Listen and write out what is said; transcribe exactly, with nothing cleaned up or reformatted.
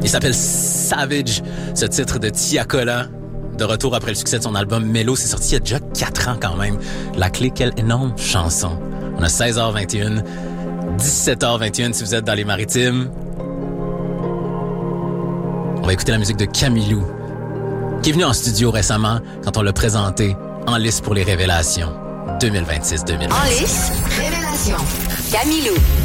Il s'appelle Savage, ce titre de Tiakola. De retour après le succès de son album Mellow, c'est sorti il y a déjà quatre ans quand même. La clé, quelle énorme chanson. On a seize heures vingt et un, dix-sept heures vingt et un si vous êtes dans les Maritimes. On va écouter la musique de Camilou, qui est venu en studio récemment quand on l'a présenté en lice pour les révélations deux mille vingt-six deux mille vingt-six. En lice, révélation. Camilou.